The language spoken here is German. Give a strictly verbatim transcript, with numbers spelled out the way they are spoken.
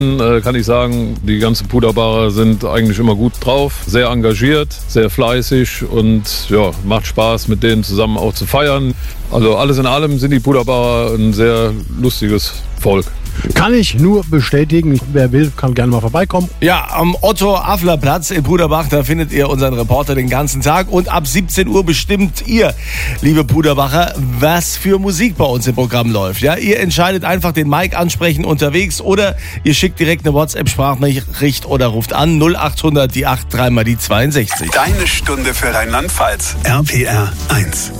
äh, kann ich sagen, die ganzen Puderbacher sind eigentlich immer gut drauf, sehr engagiert, sehr fleißig und ja, macht Spaß, mit denen zusammen auch zu feiern. Also alles in allem sind die Puderbacher ein sehr lustiges Volk. Kann ich nur bestätigen. Wer will, kann gerne mal vorbeikommen. Ja, am Otto-Affler-Platz in Puderbach, da findet ihr unseren Reporter den ganzen Tag. Und ab siebzehn Uhr bestimmt ihr, liebe Puderbacher, was für Musik bei uns im Programm läuft. Ja, ihr entscheidet einfach den Mike ansprechen unterwegs oder ihr schickt direkt eine WhatsApp-Sprachnachricht oder ruft an null acht hundert die acht drei mal die zweiundsechzig. Deine Stunde für Rheinland-Pfalz. R P R eins.